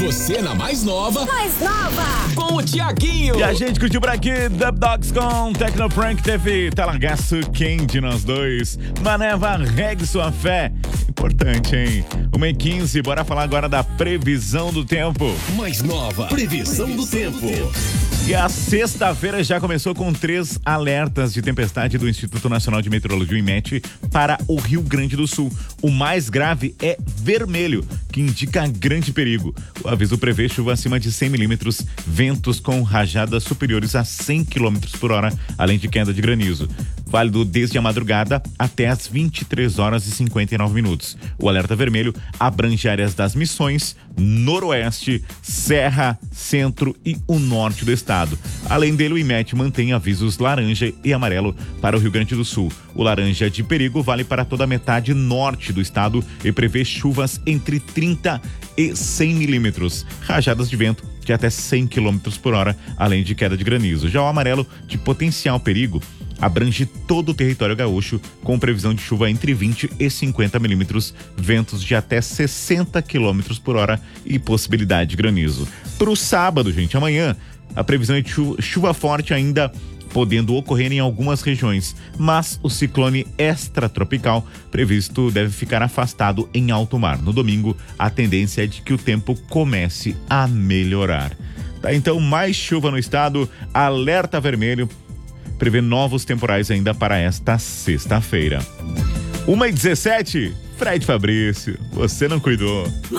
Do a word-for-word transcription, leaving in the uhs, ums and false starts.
Você na mais nova. Mais nova. Com o Tiaguinho. E a gente curtiu por aqui, Dub Dogs com Tecno Prank, teve Talagaço, quem de nós dois? Maneva, regue sua fé. Importante, hein? uma e quinze, bora falar agora da previsão do tempo. Mais nova, previsão do tempo. E a sexta-feira já começou com três alertas de tempestade do Instituto Nacional de Meteorologia, o IMET, para o Rio Grande do Sul. O mais grave é vermelho, que indica grande perigo. O aviso prevê chuva acima de cem milímetros, ventos com rajadas superiores a cem quilômetros por hora, além de queda de granizo. Válido desde a madrugada até as vinte e três horas e cinquenta e nove minutos. O alerta vermelho abrange áreas das Missões, Noroeste, Serra, Centro e o Norte do estado. Além dele, o IMET mantém avisos laranja e amarelo para o Rio Grande do Sul. O laranja de perigo vale para toda a metade norte do estado e prevê chuvas entre trinta e cem milímetros, rajadas de vento de até cem quilômetros por hora, além de queda de granizo. Já o amarelo, de potencial perigo, abrange todo o território gaúcho, com previsão de chuva entre vinte e cinquenta milímetros, ventos de até sessenta quilômetros por hora e possibilidade de granizo. Para o sábado, gente, amanhã, a previsão é de chuva, chuva forte ainda podendo ocorrer em algumas regiões, mas o ciclone extratropical previsto deve ficar afastado em alto mar. No domingo, a tendência é de que o tempo comece a melhorar. Tá, então, mais chuva no estado, alerta vermelho, prevê novos temporais ainda para esta sexta-feira. uma e dezessete, Fred Fabrício, você não cuidou.